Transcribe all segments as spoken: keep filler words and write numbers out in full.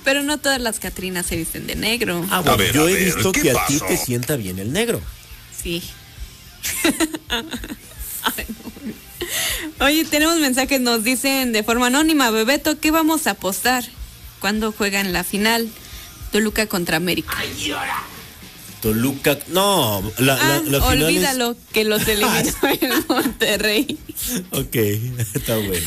Pero no todas las Catrinas se visten de negro. Ah, bueno, ver, yo he ver, visto que pasó? a ti te sienta bien el negro. Sí. Ay, no. Oye, tenemos mensajes, nos dicen de forma anónima, Bebeto, ¿qué vamos a apostar? ¿Cuándo juegan la final? Toluca contra América. Ay, Toluca, no, la, ah, la, la final olvídalo, es... que los eliminó el Monterrey. Ok, está bueno.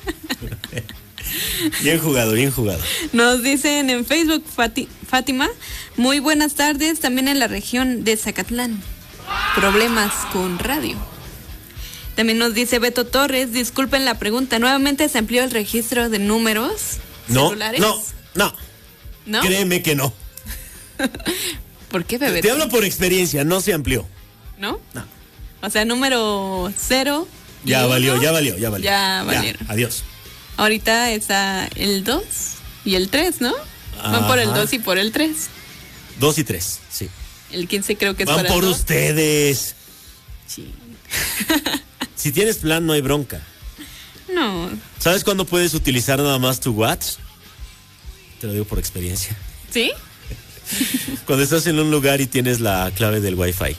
Bien jugado, bien jugado. Nos dicen en Facebook, Fati- Fátima, muy buenas tardes, también en la región de Zacatlán. Problemas con radio. También nos dice Beto Torres, disculpen la pregunta, ¿nuevamente se amplió el registro de números No, celulares? no, no, ¿No? créeme que no. ¿Por qué, Bebeto? Te hablo por experiencia, no se amplió. ¿No? No. O sea, número cero. y Ya uno, valió, ya valió, ya valió. Ya valieron. Adiós. Ahorita está el dos y el tres, ¿no? Van por el Ajá. dos y por el tres. Dos y tres, sí. El quince creo que es Van para por el dos. ustedes. Sí. Si tienes plan, no hay bronca. No. ¿Sabes cuándo puedes utilizar nada más tu WhatsApp? Te lo digo por experiencia. ¿Sí? Cuando estás en un lugar y tienes la clave del Wi-Fi.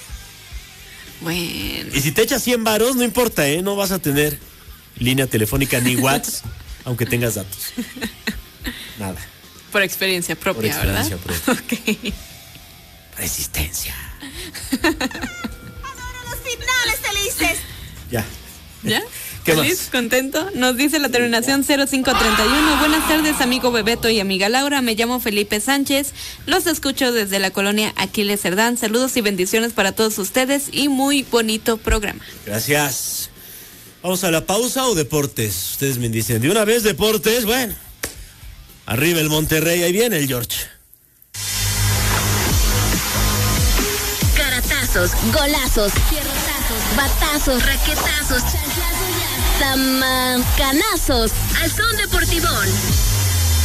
Bueno. Y si te echas cien varos, no importa, ¿eh? No vas a tener línea telefónica ni WhatsApp, aunque tengas datos. Nada. Por experiencia propia, Por experiencia ¿verdad? propia. Ok. Resistencia. ¡Adoro los finales felices! Ya. ¿Ya? ¿Qué ¿Feliz? más? ¿Contento? Nos dice la terminación cero cinco treinta y uno. Buenas tardes, amigo Bebeto y amiga Laura. Me llamo Felipe Sánchez. Los escucho desde la colonia Aquiles Cerdán. Saludos y bendiciones para todos ustedes y muy bonito programa. Gracias. ¿Vamos a la pausa o deportes? Ustedes me dicen, ¿de una vez deportes? Bueno. Arriba el Monterrey, ahí viene el George. Caratazos, golazos, fierrotazos, batazos, raquetazos, chanclazos y hasta mancanazos al son de Portibón.